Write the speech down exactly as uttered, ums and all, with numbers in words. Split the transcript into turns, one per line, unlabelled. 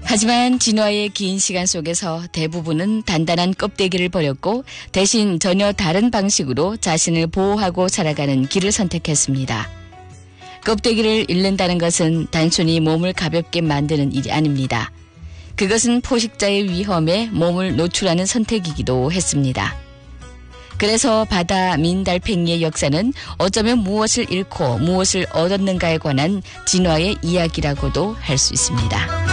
하지만 진화의 긴 시간 속에서 대부분은 단단한 껍데기를 버렸고 대신 전혀 다른 방식으로 자신을 보호하고 살아가는 길을 선택했습니다. 껍데기를 잃는다는 것은 단순히 몸을 가볍게 만드는 일이 아닙니다. 그것은 포식자의 위험에 몸을 노출하는 선택이기도 했습니다. 그래서 바다 민달팽이의 역사는 어쩌면 무엇을 잃고 무엇을 얻었는가에 관한 진화의 이야기라고도 할 수 있습니다.